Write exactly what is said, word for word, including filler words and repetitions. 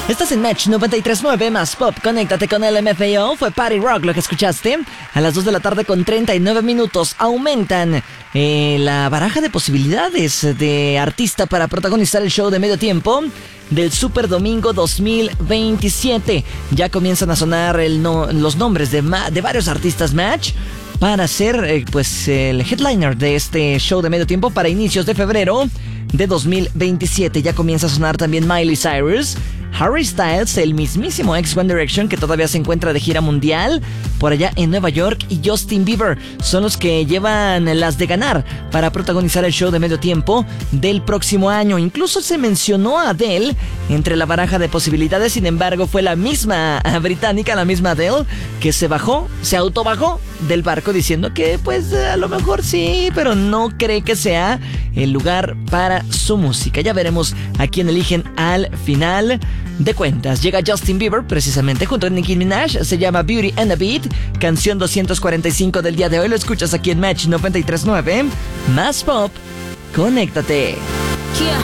Estás en Match noventa y tres punto nueve más Pop. Conéctate con el M F A O. Fue Party Rock lo que escuchaste. A las dos de la tarde con treinta y nueve minutos. Aumentan eh, la baraja de posibilidades de artista para protagonizar el show de medio tiempo del Super Domingo dos mil veintisiete. Ya comienzan a sonar el no, los nombres de, ma, de varios artistas Match para ser eh, pues el headliner de este show de medio tiempo para inicios de febrero de dos mil veintisiete. Ya comienza a sonar también Miley Cyrus, Harry Styles, el mismísimo ex One Direction que todavía se encuentra de gira mundial por allá en Nueva York, y Justin Bieber son los que llevan las de ganar para protagonizar el show de medio tiempo del próximo año. Incluso se mencionó a Adele entre la baraja de posibilidades. Sin embargo, fue la misma británica, la misma Adele, que se bajó, se autobajó del barco diciendo que pues a lo mejor sí, pero no cree que sea el lugar para su música. Ya veremos a quién eligen al final de cuentas. Llega Justin Bieber precisamente junto a Nicki Minaj. Se llama Beauty and a Beat, canción doscientos cuarenta y cinco del día de hoy. Lo escuchas aquí en Match noventa y tres punto nueve más Pop. Conéctate. Yeah.